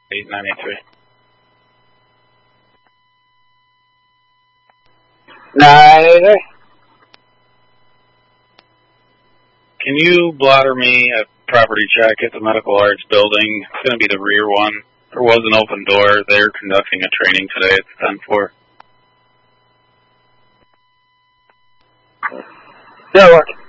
983. 983. Can you blotter me a property check at the Medical Arts building? It's going to be the rear one. There was an open door. They're conducting a training today at 10-4. Yeah, working.